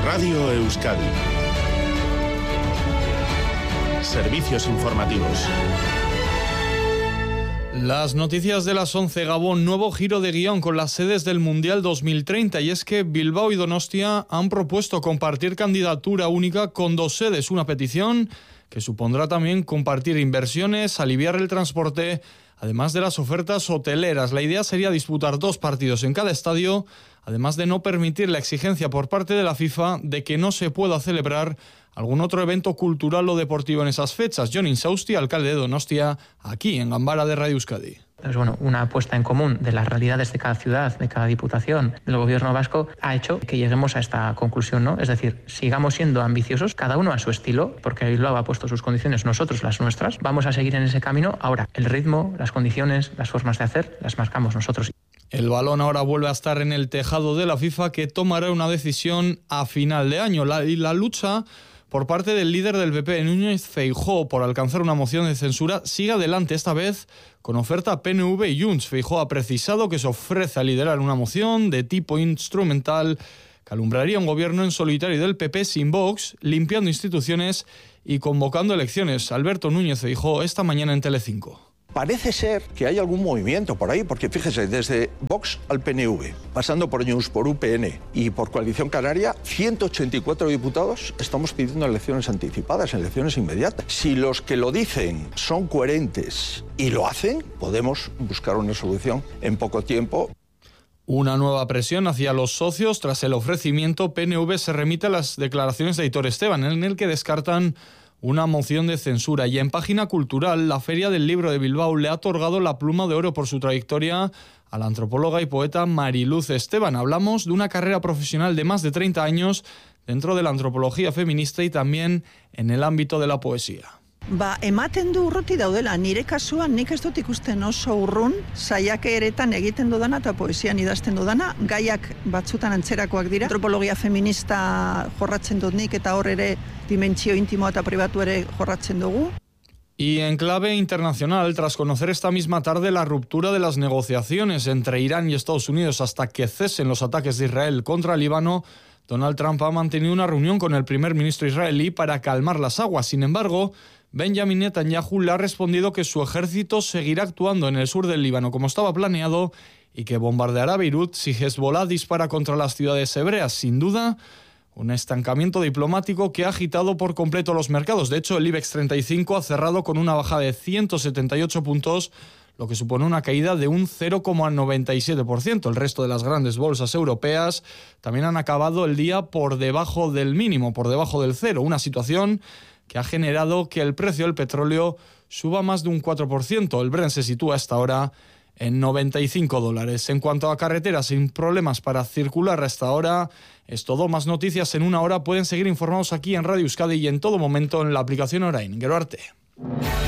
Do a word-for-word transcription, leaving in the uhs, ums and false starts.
Radio Euskadi. Servicios informativos. Las noticias de las once. Gabón, nuevo giro de guión con las sedes del Mundial dos mil treinta, y es que Bilbao y Donostia han propuesto compartir candidatura única con dos sedes, una petición que supondrá también compartir inversiones, aliviar el transporte, además de las ofertas hoteleras. La idea sería disputar dos partidos en cada estadio, además de no permitir la exigencia por parte de la FIFA de que no se pueda celebrar algún otro evento cultural o deportivo en esas fechas. Jon Insausti, alcalde de Donostia, aquí en Ganbara de Radio Euskadi. Pues bueno, una apuesta en común de las realidades de cada ciudad, de cada diputación, del gobierno vasco, ha hecho que lleguemos a esta conclusión, ¿no? Es decir, sigamos siendo ambiciosos, cada uno a su estilo, porque Bilbao ha puesto sus condiciones, nosotros las nuestras. Vamos a seguir en ese camino. Ahora, el ritmo, las condiciones, las formas de hacer, las marcamos nosotros. El balón ahora vuelve a estar en el tejado de la FIFA, que tomará una decisión a final de año. La, y la lucha por parte del líder del P P, Núñez Feijóo, por alcanzar una moción de censura sigue adelante, esta vez con oferta P N V y Junts. Feijóo ha precisado que se ofrece a liderar una moción de tipo instrumental que alumbraría un gobierno en solitario del P P sin Vox, limpiando instituciones y convocando elecciones. Alberto Núñez Feijóo esta mañana en Telecinco. Parece ser que hay algún movimiento por ahí, porque fíjese, desde Vox al P N V, pasando por Junts, por U P N y por Coalición Canaria, ciento ochenta y cuatro diputados estamos pidiendo elecciones anticipadas, elecciones inmediatas. Si los que lo dicen son coherentes y lo hacen, podemos buscar una solución en poco tiempo. Una nueva presión hacia los socios tras el ofrecimiento. P N V se remite a las declaraciones de Aitor Esteban, en el que descartan una moción de censura. Y en página cultural, la Feria del Libro de Bilbao le ha otorgado la Pluma de Oro por su trayectoria a la antropóloga y poeta Mariluz Esteban. Hablamos de una carrera profesional de más de treinta años dentro de la antropología feminista y también en el ámbito de la poesía. Ba, ematen du urruti daudela, nire kasuan nik ez dut ikusten oso urrun, saiakeretan egiten dudana eta poesian idazten dudana, gaiak batzutan antzerakoak dira. Antropologia feminista jorratzen dut nik eta hor ere dimentsio intimoa eta pribatu ere jorratzen dugu. Y en clave internacional, tras conocer esta misma tarde la ruptura de las negociaciones entre Irán y Estados Unidos hasta que cesen los ataques de Israel contra Líbano, Donald Trump ha mantenido una reunión con el primer ministro israelí para calmar las aguas. Sin embargo, Benjamin Netanyahu le ha respondido que su ejército seguirá actuando en el sur del Líbano como estaba planeado y que bombardeará Beirut si Hezbollah dispara contra las ciudades hebreas. Sin duda, un estancamiento diplomático que ha agitado por completo los mercados. De hecho, el IBEX treinta y cinco ha cerrado con una bajada de ciento setenta y ocho puntos, lo que supone una caída de un cero coma noventa y siete por ciento. El resto de las grandes bolsas europeas también han acabado el día por debajo del mínimo, por debajo del cero, una situación que ha generado que el precio del petróleo suba más de un cuatro por ciento. El Brent se sitúa a esta hora en noventa y cinco dólares. En cuanto a carreteras, sin problemas para circular hasta ahora, es todo. Más noticias en una hora. Pueden seguir informados aquí en Radio Euskadi y en todo momento en la aplicación Orain. Gero arte.